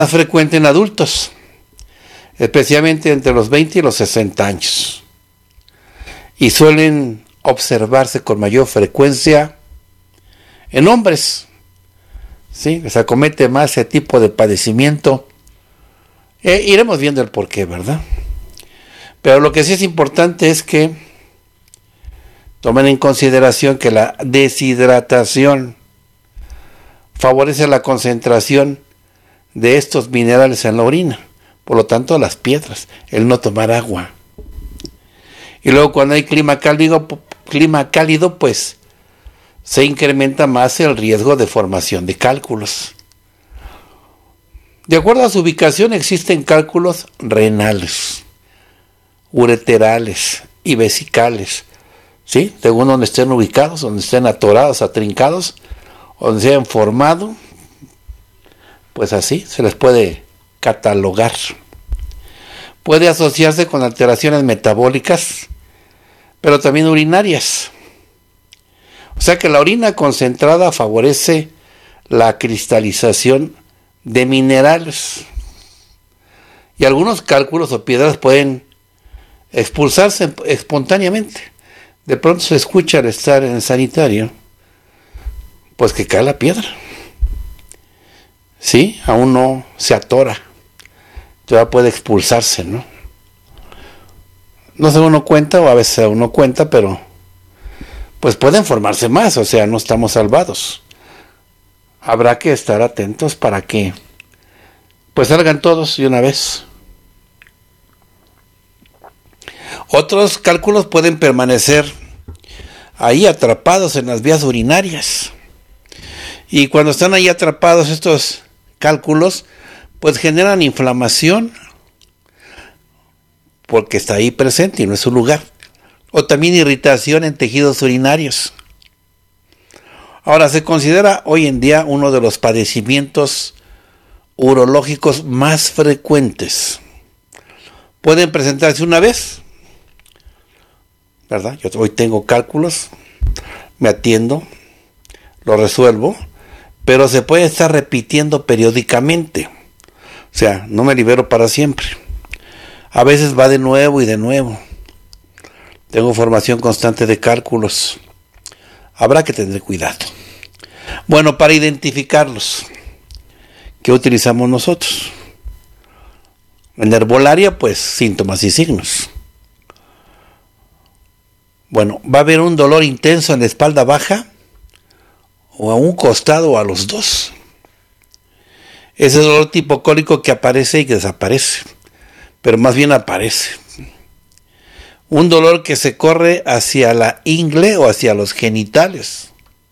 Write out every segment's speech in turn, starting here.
más frecuente en adultos, especialmente entre los 20 y los 60 años. Y suelen observarse con mayor frecuencia en hombres. ¿Sí? Les acomete más ese tipo de padecimiento. Iremos viendo el porqué, ¿verdad? Pero lo que sí es importante es que tomen en consideración que la deshidratación favorece la concentración de estos minerales en la orina, por lo tanto las piedras, el no tomar agua. Y luego cuando hay clima cálido, pues se incrementa más el riesgo de formación de cálculos. De acuerdo a su ubicación existen cálculos renales, ureterales y vesicales, ¿sí? Según donde estén ubicados, donde estén atorados, atrincados, donde se hayan formado, pues así se les puede catalogar. Puede asociarse con alteraciones metabólicas, pero también urinarias. O sea que la orina concentrada favorece la cristalización de minerales. Y algunos cálculos o piedras pueden expulsarse espontáneamente. De pronto se escucha al estar en el sanitario, pues que cae la piedra. Sí, aún no se atora. Todavía puede expulsarse, ¿no? No se uno cuenta, o a veces uno cuenta, pero pues pueden formarse más, o sea, no estamos salvados. Habrá que estar atentos para que pues salgan todos de una vez. Otros cálculos pueden permanecer ahí atrapados en las vías urinarias. Y cuando están ahí atrapados estos cálculos, pues generan inflamación porque está ahí presente y no es su lugar. O también irritación en tejidos urinarios. Ahora, se considera hoy en día uno de los padecimientos urológicos más frecuentes. Pueden presentarse una vez, ¿verdad? Yo hoy tengo cálculos, me atiendo, lo resuelvo, pero se puede estar repitiendo periódicamente. O sea, no me libero para siempre. A veces va de nuevo y de nuevo. Tengo formación constante de cálculos. Habrá que tener cuidado. Bueno, para identificarlos, ¿qué utilizamos nosotros? En herbolaria, pues, síntomas y signos. Bueno, va a haber un dolor intenso en la espalda baja, o a un costado o a los dos. Ese dolor tipo cólico que aparece y que desaparece, pero más bien aparece. Un dolor que se corre hacia la ingle o hacia los genitales.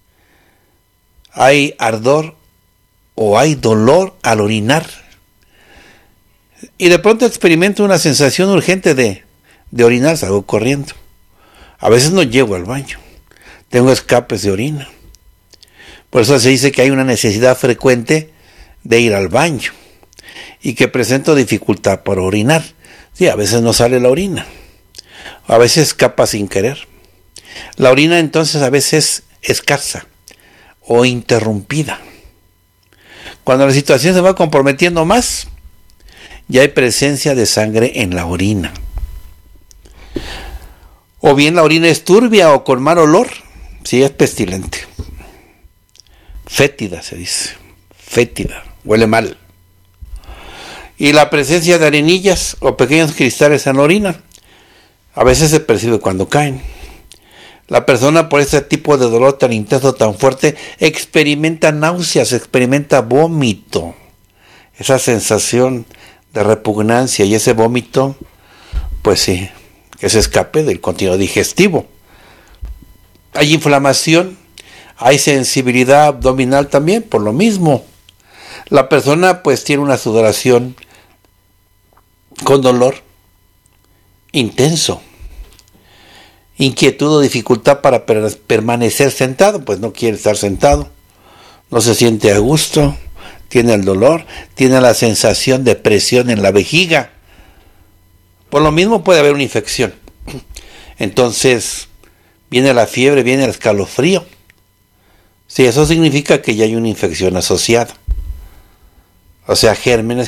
Hay ardor o hay dolor al orinar. Y de pronto experimento una sensación urgente de orinar, salgo corriendo. A veces no llego al baño. Tengo escapes de orina. Por eso se dice que hay una necesidad frecuente de ir al baño y que presento dificultad para orinar. Sí, a veces no sale la orina. A veces escapa sin querer. La orina entonces a veces es escasa o interrumpida. Cuando la situación se va comprometiendo más, ya hay presencia de sangre en la orina. O bien la orina es turbia o con mal olor, sí, es pestilente. Fétida se dice, fétida, huele mal. Y la presencia de arenillas o pequeños cristales en la orina, a veces se percibe cuando caen. La persona por este tipo de dolor tan intenso, tan fuerte, experimenta náuseas, experimenta vómito. Esa sensación de repugnancia y ese vómito, pues sí, que se escape del contenido digestivo. Hay inflamación, hay sensibilidad abdominal también, por lo mismo. La persona pues tiene una sudoración con dolor intenso. Inquietud o dificultad para permanecer sentado, pues no quiere estar sentado, no se siente a gusto, tiene el dolor, tiene la sensación de presión en la vejiga. Por lo mismo puede haber una infección. Entonces, viene la fiebre, viene el escalofrío. Sí, eso significa que ya hay una infección asociada. o sea, gérmenes